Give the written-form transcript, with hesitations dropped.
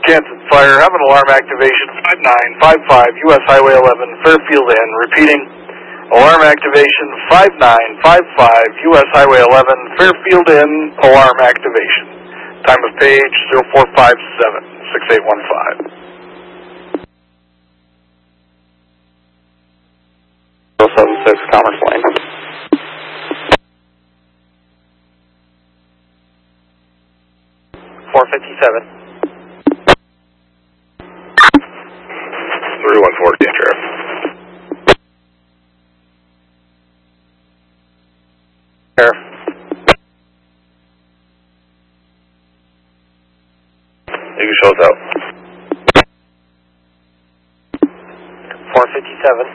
Jansen Fire, have an alarm activation 5955 US Highway 11, Fairfield N. Repeating, alarm activation 5955 US Highway 11, Fairfield N. Alarm activation. Time of page 0457 6815. 076 Commerce Lane. .457. 3140, Sheriff. Sheriff. You can show us out. 457.